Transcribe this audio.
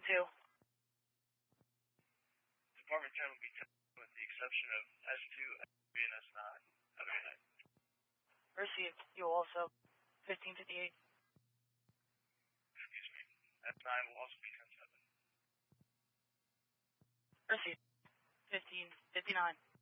2. Department 10 will be 10 with the exception of S2, S3, and S9. Have a good night. Received. You also. 1558. Excuse me. S9 will also be 10-7. Received. 1559.